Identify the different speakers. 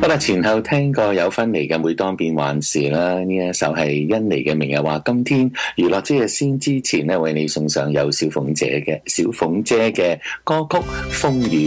Speaker 1: 好啦，前後聽過有分離嘅每當變幻時啦，呢一首係甄妮嘅明日話今天。娛樂之夜先之前呢，為你送上有小鳳姐嘅歌曲《風雨》。